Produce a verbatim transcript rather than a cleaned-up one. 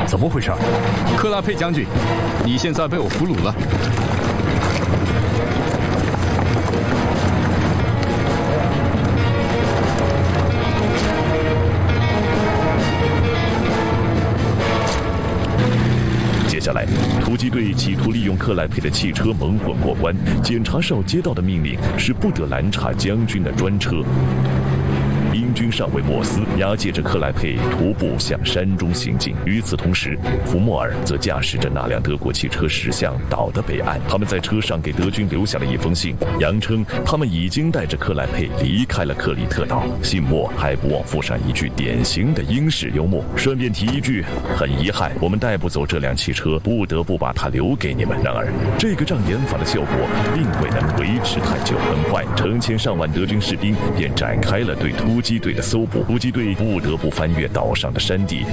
怎么回事？ 克拉佩将军，你现在被我俘虏了。 接下来，突击队企图利用克莱佩的汽车蒙混过关。检查哨接到的命令是不得拦查将军的专车。英军上尉莫斯押解着克莱佩徒步向山中行进。与此同时，福莫尔则驾驶着那辆德国汽车驶向岛的北岸。他们在车上给德军留下了一封信，扬称他们已经带着克莱佩离开了克里特岛。信末还不忘附上一句典型的英式幽默，顺便提一句：很遗憾，我们带不走这辆汽车，不得不把它留给你们。然而，这个障眼法的效果并未能维持太久，很快，成千上万德军士兵便展开了对突击队的搜捕。突击队不得不翻越岛上的山地，